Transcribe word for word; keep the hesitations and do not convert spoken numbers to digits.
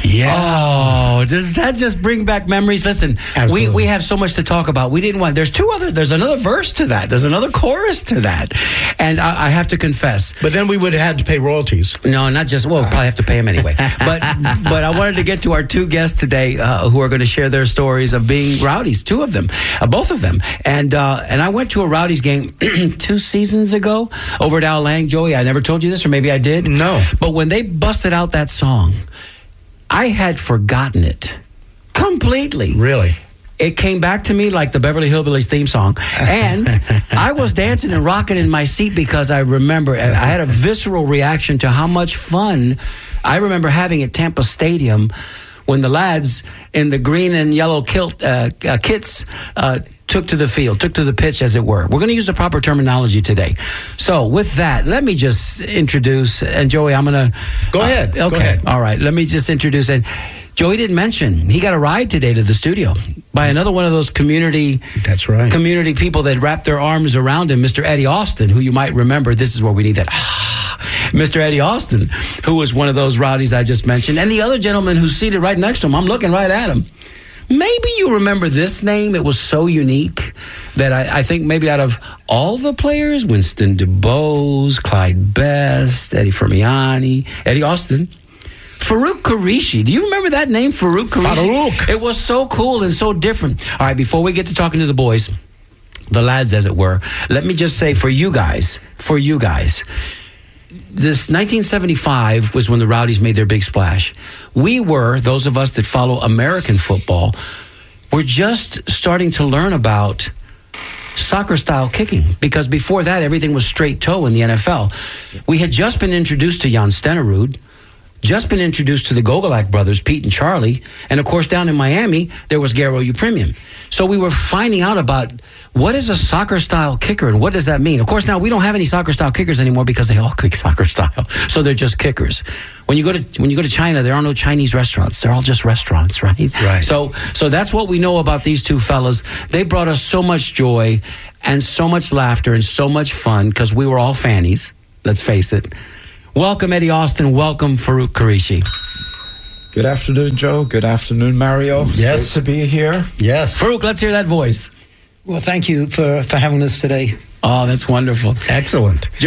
Yeah. Oh, does that just bring back memories? Listen, Absolutely. we, we have so much to talk about. We didn't want, there's two other, there's another verse to that. There's another chorus to that. And I, I have to confess. But then we would have had to pay royalties. No, not just, well, we'll probably have to pay him anyway. But but I wanted to get to our two guests today uh, who are going to share their stories of being Rowdies, two of them, uh, both of them. And uh, and I went to a Rowdies game two seasons ago over at Al Lang. Joey, I never told you this, or maybe I did. No. But when they busted out that song, I had forgotten it completely. Really? It came back to me like the Beverly Hillbillies theme song. And I was dancing and rocking in my seat because I remember, I had a visceral reaction to how much fun I remember having at Tampa Stadium when the lads in the green and yellow kilt uh, uh, kits uh, took to the field, took to the pitch, as it were. We're going to use the proper terminology today. So with that, let me just introduce, and Joey, I'm going to... Go ahead. Uh, okay. Go ahead. All right. Let me just introduce it. Joey didn't mention he got a ride today to the studio by another one of those community That's right. community people that wrapped their arms around him, Mister Eddie Austin, who you might remember. This is where we need that. Ah, Mister Eddie Austin, who was one of those Rowdies I just mentioned, and the other gentleman who's seated right next to him. I'm looking right at him. Maybe you remember this name. It was so unique that I, I think maybe out of all the players, Winston DuBose, Clyde Best, Eddie Fermiani, Eddie Austin, Farouk Qureshi. Do you remember that name, Farouk Qureshi? Farouk. It was so cool and so different. All right, before we get to talking to the boys, the lads, as it were, let me just say for you guys, for you guys, this nineteen seventy-five was when the Rowdies made their big splash. We were, those of us that follow American football, were just starting to learn about soccer-style kicking, because before that, everything was straight toe in the N F L. We had just been introduced to Jan Stenerud, just been introduced to the Gogolak brothers, Pete and Charlie, and of course down in Miami, there was Garo Upremian. So we were finding out about what is a soccer-style kicker and what does that mean? Of course, now we don't have any soccer-style kickers anymore because they all kick soccer-style, so they're just kickers. When you go to when you go to China, there are no Chinese restaurants; they're all just restaurants, right? Right. So so that's what we know about these two fellas. They brought us so much joy and so much laughter and so much fun because we were all fannies. Let's face it. Welcome, Eddie Austin. Welcome, Farouk Qureshi. Good afternoon, Joe. Good afternoon, Mario. It's Yes. great to be here. Yes. Farouk, let's hear that voice. Well, thank you for, for having us today. Oh, that's wonderful. Excellent.